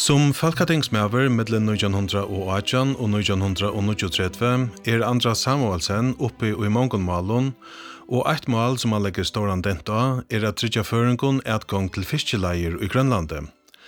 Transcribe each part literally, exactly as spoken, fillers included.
Som Folketingsmedlem mellom nitjan atjan og nitjan trettio er Andras Samuelsen oppe i Mongonmalon, og eitt mål som han legger stor dent av er at tryggja føringen etgang til fiskeleier i Grønlandet.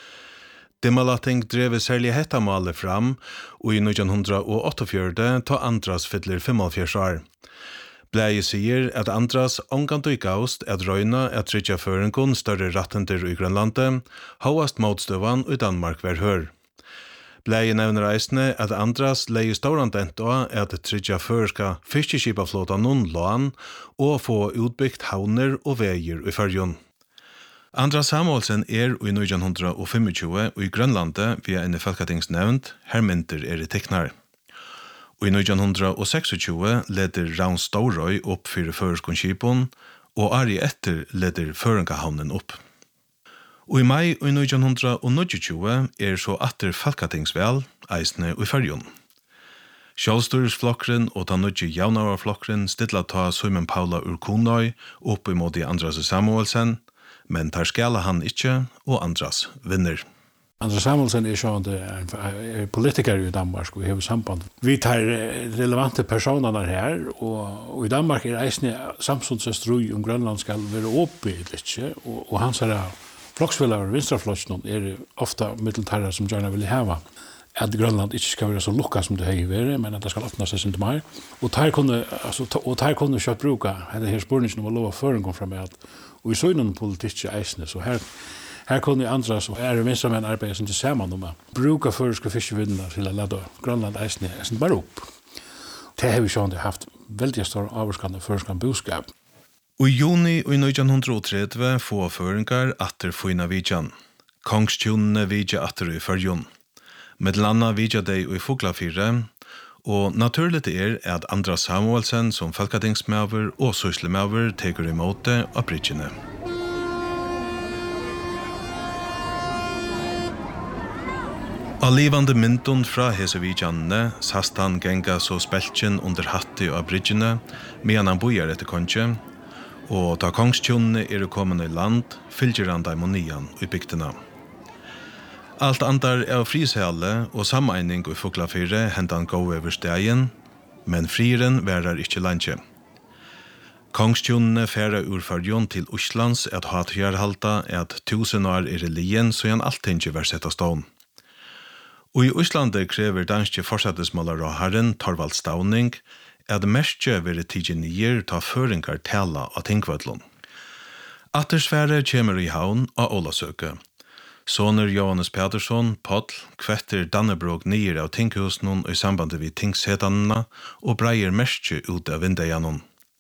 Demalating drev særlig hetta målet fram, og i nitjan åttiofjøra ta Andras fyller femogfjørs år. Blæi sier at Andras omgant og gaust at røyna at tryggja føringen større rattender i Grønlandet, hovast motstøvan i Danmark var hør. Blæi nevner eisne at Andras leie ståran dent av at tryggja førska fiskeskipaflåta noen lån og få utbyggt havner og veier i fyrjon. Andras Samuelsen er i nitjan tjuefem og i Grønlandet via en folketingsnevnt, hermynter er i teknar. Og i nitjan seksogtjúgu leder Ravn Storøy opp fyrir føreskonsskipon, og ari etter leder Føringahavnen opp. Og i mai og i nitjan níggjuogtjúgu er så atter Folketingsvel, eisne i fyrjon. Sjálvstýrisflokkren og ta nødje javnavarflokkren stilla ta Simon Paula ur Kunoy opp imot i Andras Samuelsen, men tar skala han ikkje, og Andras vinner. Andras Samuelsen er sånn er politiker i Danmark, og vi har samband. Vi tar relevante personer her, og, og i Danmark er eisne samfunnsstrui om Grønland skal være oppe i det, og, og hans her floksfeller og vinstraflotsen er ofta middeltarra som gjerne vil hava at Grønland ikke skal være så lukka som det har vært, men at det skal åpna seg sin til mer. Og der kunne, altså, og der kunne kjøtt bruka, dette her spørningen om å lova føring kom fra meg, og i søgnen politikk er eisne, så her Her kunne Andras og er minstramenn arbeide som til saman om å bruke føreske fiskevinnene til å lade Grønland eisne eisen bare opp. Det har vi sånn haft veldig stor avvarskande føreske boskap. Og i juni og i nitjan tretti få føringar atter fina vidjan. Kongstjonene vidja atter i fyrjon. Medlanna vidja dei i Fuglafire, og naturligt er at Andras Samuelsen som folketingsmøver og syslemøver teker imot det av bridgene. Av livande myndun fra Hesevidjanne sast han genga så speltjen under hatti og bridgene, medan han bojar etter konge, og da kongstjonene er kommet i land, fylgjer han daimonian i bygdena. Alt andar er frishale og sameining i Fuglafire hentan han gå over stegen, men frieren værar ikkje landje. Kongstjonene færa ur fyrjon til Oslands at hatjarhalta at tusen år er i lien, så han alltinge var sett av stån. Og i Íslandi krever danske forsattesmålar og herren Torvald Stauning at merskje være tidgenir ta føringar tala av tingvødlun. Attersfære kjemer i havn av Ålasøke. Soner Johannes Petersson, Poll, kvetter Dannebrog nyer av tinghusnun i sambandet vid tingshetanna og breier merskje ut av vindeianon.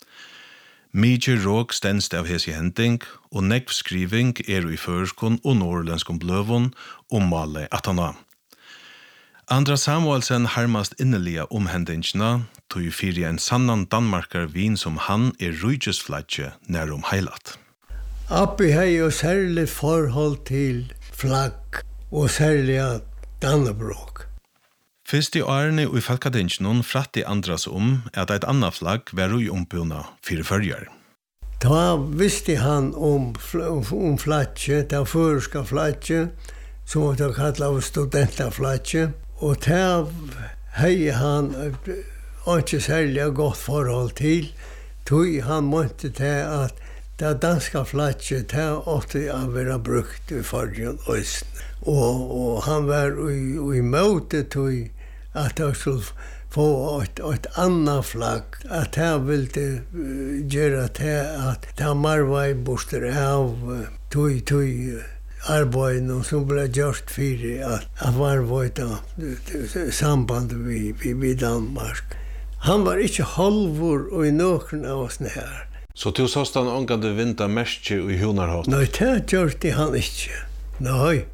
Mykje råk stenst av hesi hending, og negv skriving er i føreskon og norrlenskom bløvun om male atana. Andras Samuelsen harmast innelige omhendingene, tog fyrir en sannan Danmarkar vin som han er rujusflagge nær om heilat. Appi hei jo særlig forhold til flagg og særlig Dannebrog. Fyrst i årene i Folketingene fratti Andras om at eit anna flagg var ui ombuna fyrir fyrjar. Da visste han om, om flagge, det føreska flagge, som det kallet av studentaflagge, og der hei han ikke særlig godt forhold til, tog han måtte til at det danska flagget der åtte å være brukt i forrige østen. Og, og han var i, i måte til at han skulle få et, et annet flagg, at han ville gjøre til at det marva i boster av tog, tog, arbeidene som ble gjort for at han var vårt samband med, med Danmark. Han var ikke halvor og i noen av oss her. Så du såst han omgående vinta merskje i hunarhatt? Nei, det gjorde han ikke. Nei.